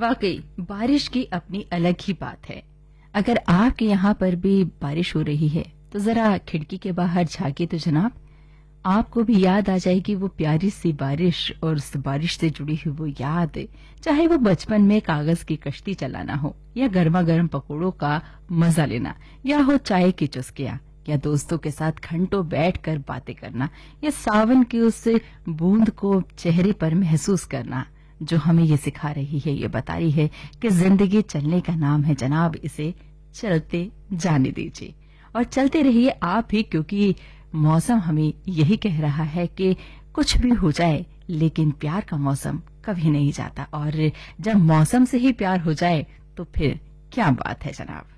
वाकई बारिश की अपनी अलग ही बात है। अगर आपके यहाँ पर भी बारिश हो रही है तो जरा खिड़की के बाहर झांके तो जनाब, आपको भी याद आ जाएगी वो प्यारी सी बारिश और उस बारिश से जुड़ी हुई वो याद, चाहे वो बचपन में कागज की कश्ती चलाना हो या गर्मा गर्म पकौड़ों का मजा लेना, या हो चाय की चुस्कियां, या दोस्तों के साथ घंटों बैठकर बातें करना, या सावन की उस बूंद को चेहरे पर महसूस करना, जो हमें ये सिखा रही है, ये बता रही है कि जिंदगी चलने का नाम है जनाब, इसे चलते जाने दीजिए। और चलते रहिए आप भी, क्योंकि मौसम हमें यही कह रहा है कि कुछ भी हो जाए लेकिन प्यार का मौसम कभी नहीं जाता, और जब मौसम से ही प्यार हो जाए तो फिर क्या बात है जनाब।